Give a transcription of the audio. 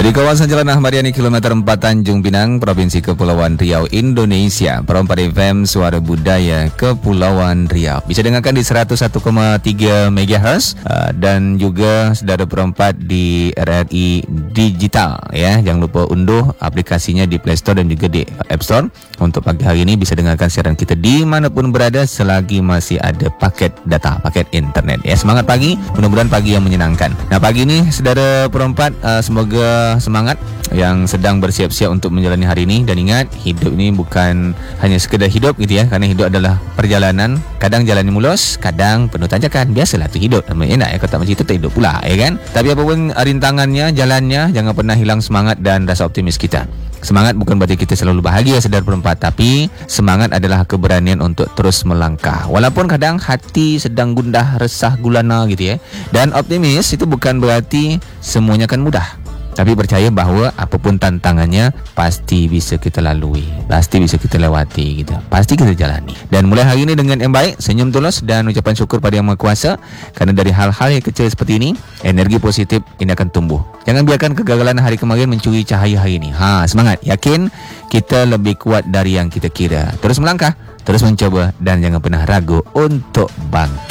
Dari kawasan Jalan Ahmad Yani kilometer 4 Tanjung Pinang, Provinsi Kepulauan Riau, Indonesia, Perompak FM Suara Budaya Kepulauan Riau. Bisa dengarkan di 101,3 MHz dan juga saudara perompak di RRI Digital ya. Jangan lupa unduh aplikasinya di Play Store dan juga di App Store. Untuk pagi hari ini bisa dengarkan siaran kita dimanapun berada selagi masih ada paket data, paket internet ya. Semangat pagi, mudah-mudahan pagi yang menyenangkan. Nah, pagi ini saudara perompak semoga semangat yang sedang bersiap-siap untuk menjalani hari ini. Dan ingat, hidup ini bukan hanya sekedar hidup gitu ya, karena hidup adalah perjalanan. Kadang jalan mulus, kadang penuh tanjakan. Biasalah tu hidup. Namanya enak ya, kalau tak macam itu tak hidup pula ya kan. Tapi apapun rintangannya, jalannya, jangan pernah hilang semangat dan rasa optimis kita. Semangat bukan berarti kita selalu bahagia saudara perempat, tapi semangat adalah keberanian untuk terus melangkah. Walaupun kadang hati sedang gundah, resah, gulana gitu ya. Dan optimis itu bukan berarti semuanya akan mudah. Tapi percaya bahawa apapun tantangannya pasti bisa kita lalui, pasti bisa kita lewati gitu. Pasti kita jalani. Dan mulai hari ini dengan yang baik, senyum tulus dan ucapan syukur pada Yang Maha Kuasa. Karena dari hal-hal yang kecil seperti ini, energi positif ini akan tumbuh. Jangan biarkan kegagalan hari kemarin mencuri cahaya hari ini. Semangat, yakin kita lebih kuat dari yang kita kira. Terus melangkah, terus mencoba dan jangan pernah ragu untuk bangkit.